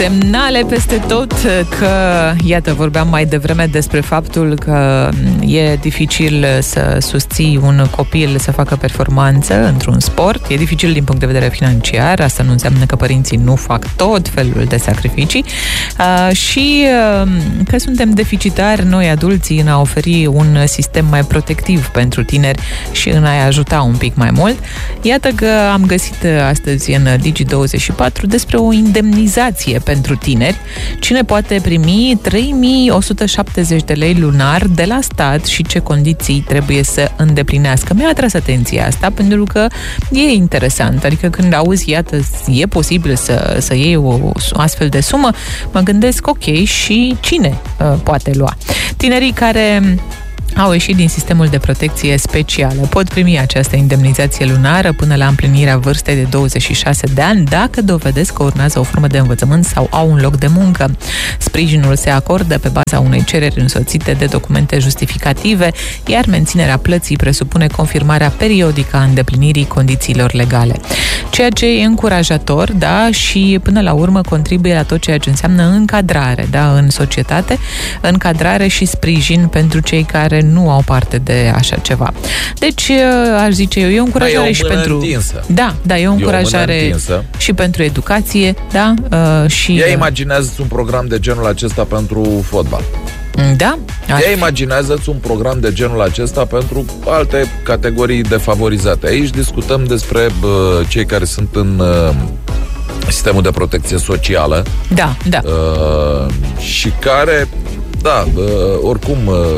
Semnale peste tot că, iată, vorbeam mai devreme despre faptul că e dificil să susții un copil să facă performanță într-un sport. E dificil din punct de vedere financiar. Asta nu înseamnă că părinții nu fac tot felul de sacrificii și că suntem deficitari noi adulții în a oferi un sistem mai protectiv pentru tineri și în a-i ajuta un pic mai mult. Iată că am găsit astăzi în Digi24 despre o indemnizație pentru tineri. Cine poate primi 3170 de lei lunar de la stat și ce condiții trebuie să îndeplinească. Mi-a atras atenția asta pentru că e interesant. Adică când auzi, iată, e posibil să iei o astfel de sumă, mă gândesc, ok, și cine poate lua? Tinerii care au ieșit din sistemul de protecție specială pot primi această indemnizație lunară până la împlinirea vârstei de 26 de ani dacă dovedesc că urmează o formă de învățământ sau au un loc de muncă. Sprijinul se acordă pe baza unei cereri însoțite de documente justificative, iar menținerea plății presupune confirmarea periodică a îndeplinirii condițiilor legale. Ceea ce e încurajator, da, și până la urmă contribuie la tot ceea ce înseamnă încadrare, da, în societate, încadrare și sprijin pentru cei care nu au parte de așa ceva. Deci, aș zice eu, e o încurajare și pentru... Întinsă. Da, e o încurajare și pentru educație, da, și... Ia imaginează-ți un program de genul acesta pentru fotbal. Da? Ia imaginează-ți un program de genul acesta pentru alte categorii defavorizate. Aici discutăm despre cei care sunt în sistemul de protecție socială. Da. Și care, oricum...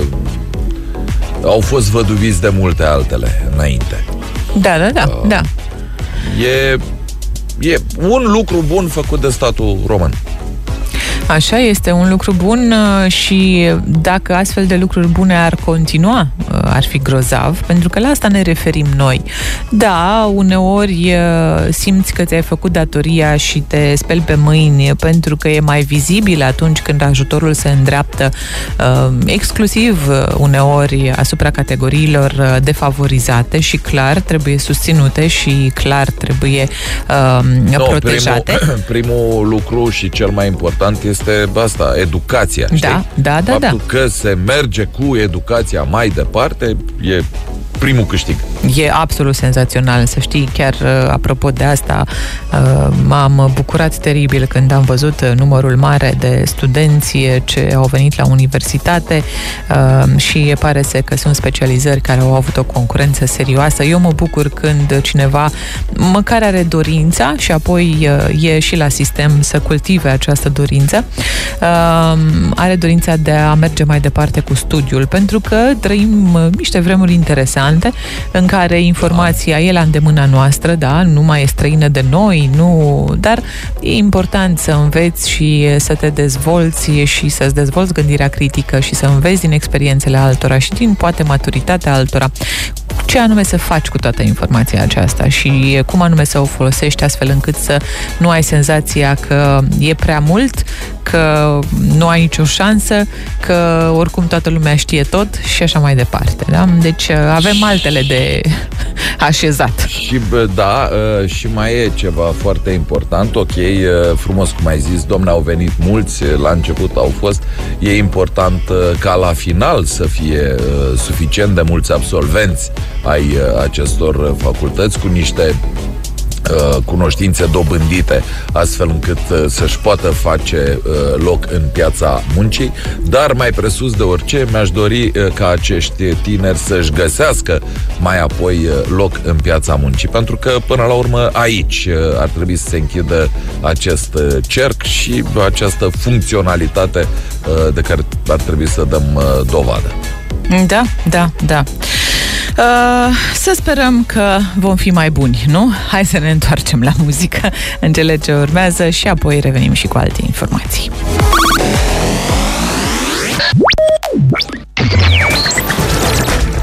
au fost văduviți de multe altele înainte. Da. E un lucru bun făcut de statul român. Așa este, un lucru bun și dacă astfel de lucruri bune ar continua, ar fi grozav, pentru că la asta ne referim noi. Da, uneori simți că ți-ai făcut datoria și te speli pe mâini pentru că e mai vizibil atunci când ajutorul se îndreaptă exclusiv uneori asupra categoriilor defavorizate și clar trebuie susținute și clar trebuie protejate. Primul lucru și cel mai important este asta, educația. Da. Faptul că se merge cu educația mai departe e primul câștig. E absolut senzațional, să știi, chiar apropo de asta, m-am bucurat teribil când am văzut numărul mare de studenți ce au venit la universitate și pare că sunt specializări care au avut o concurență serioasă. Eu mă bucur când cineva măcar are dorința și apoi e și la sistem să cultive această dorință, are dorința de a merge mai departe cu studiul, pentru că trăim niște vremuri interesante în care informația e la îndemâna noastră, da, nu mai e străină de noi, dar e important să înveți și să te dezvolți și să-ți dezvolți gândirea critică și să înveți din experiențele altora și din poate maturitatea altora ce anume să faci cu toată informația aceasta și cum anume să o folosești astfel încât să nu ai senzația că e prea mult, că nu ai nicio șansă, că oricum toată lumea știe tot și așa mai departe. Da? Deci avem altele de așezat. Și și mai e ceva foarte important. Ok, frumos cum ai zis, domne, au venit mulți, la început au fost. E important ca la final să fie suficient de mulți absolvenți ai acestor facultăți cu niște cunoștințe dobândite astfel încât să-și poată face loc în piața muncii, dar mai presus de orice mi-aș dori ca acești tineri să-și găsească mai apoi loc în piața muncii, pentru că până la urmă aici ar trebui să se închidă acest cerc și această funcționalitate de care ar trebui să dăm dovadă. Da. Să sperăm că vom fi mai buni, nu? Hai să ne întoarcem la muzică în cele ce urmează și apoi revenim și cu alte informații.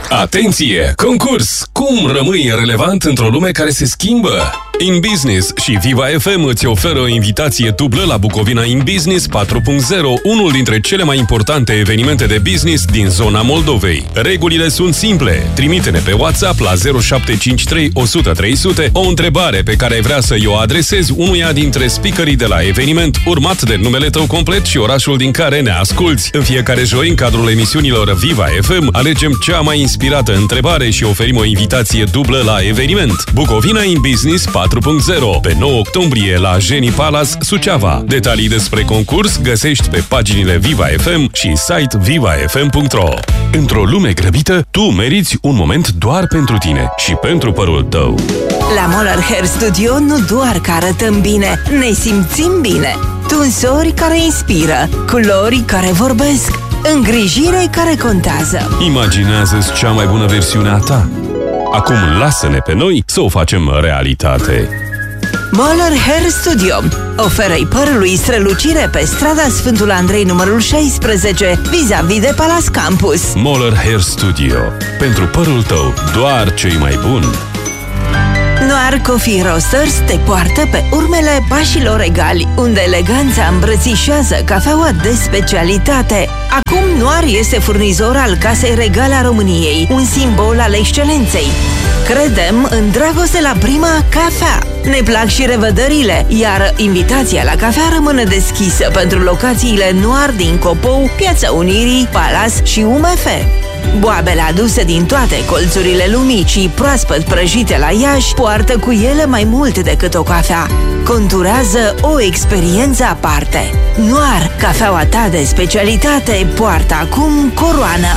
Atenție! Concurs! Cum rămâi relevant într-o lume care se schimbă? In Business și Viva FM îți oferă o invitație dublă la Bucovina In Business 4.0, unul dintre cele mai importante evenimente de business din zona Moldovei. Regulile sunt simple. Trimite-ne pe WhatsApp la 0753 100 300 o întrebare pe care ai vrea să o adresezi unuia dintre speakerii de la eveniment, urmat de numele tău complet și orașul din care ne asculți. În fiecare joi, în cadrul emisiunilor Viva FM, alegem cea mai inspirată întrebare și oferim o invitație dublă la eveniment. Bucovina In Business 4.0, pe 9 octombrie la Geni Palace, Suceava. Detalii despre concurs găsești pe paginile Viva FM și site vivafm.ro. Într-o lume grăbită, tu meriți un moment doar pentru tine și pentru părul tău. La Molar Hair Studio nu doar că arătăm bine, ne simțim bine. Tunsori care inspiră, culori care vorbesc, îngrijire care contează. Imaginează-ți cea mai bună versiune a ta. Acum lasă-ne pe noi să o facem realitate. Molar Hair Studio oferă-i părului strălucire pe strada Sfântul Andrei numărul 16, vis-a-vis de Palace Campus. Molar Hair Studio. Pentru părul tău, doar cei mai buni. Noir Coffee Roasters te poartă pe urmele pașilor egali, unde eleganța îmbrățișează cafeaua de specialitate. Acum Noir este furnizor al Casei Regale a României, un simbol al excelenței. Credem în dragoste la prima cafea. Ne plac și revădările, iar invitația la cafea rămâne deschisă pentru locațiile Noir din Copou, Piața Unirii, Palace și UMF. Boabele aduse din toate colțurile lumii și proaspăt prăjite la Iași poartă cu ele mai mult decât o cafea. Conturează o experiență aparte. Noir, cafeaua ta de specialitate, poartă acum coroană.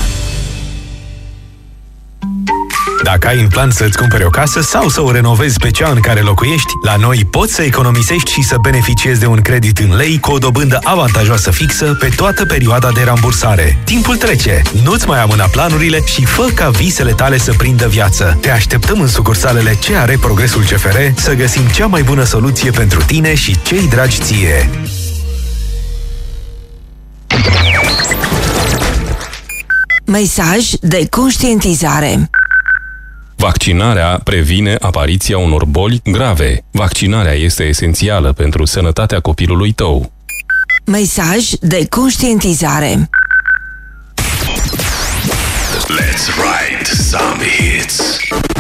Dacă ai în plan să-ți cumperi o casă sau să o renovezi pe cea în care locuiești, la noi poți să economisești și să beneficiezi de un credit în lei cu o dobândă avantajoasă fixă pe toată perioada de rambursare. Timpul trece, nu-ți mai amâna planurile și fă ca visele tale să prindă viață. Te așteptăm în sucursalele CR Progresul CFR să găsim cea mai bună soluție pentru tine și cei dragi ție. Mesaj de conștientizare. Vaccinarea previne apariția unor boli grave. Vaccinarea este esențială pentru sănătatea copilului tău. Mesaj de conștientizare. Let's write some hits.